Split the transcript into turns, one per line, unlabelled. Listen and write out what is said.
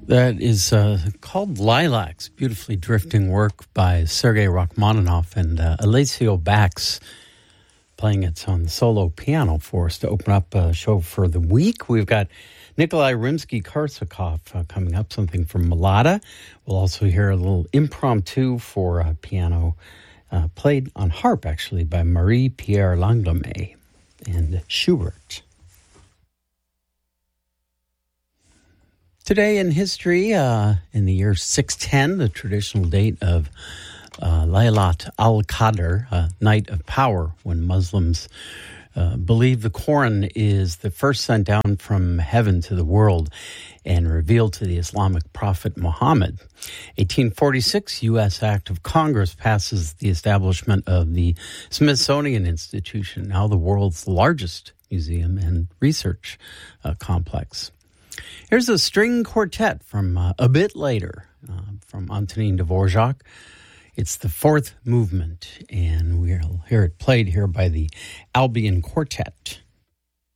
That is called Lilacs, beautifully drifting work by Sergei Rachmaninoff and Alessio Bax playing it on solo piano for us to open up a show for the week. We've got Nikolai Rimsky-Korsakov coming up, something from Malada. We'll also hear a little impromptu for piano played on harp, actually, by Marie-Pierre Langlois and Schubert. Today in history, in the year 610, the traditional date of Laylat al-Qadr, Night of Power, when Muslims believe the Quran is the first sent down from heaven to the world and revealed to the Islamic prophet Muhammad. 1846, U.S. Act of Congress passes the establishment of the Smithsonian Institution, now the world's largest museum and research complex. Here's a string quartet from a bit later, from Antonin Dvorak. It's the fourth movement, and we'll hear it played here by the Albion Quartet.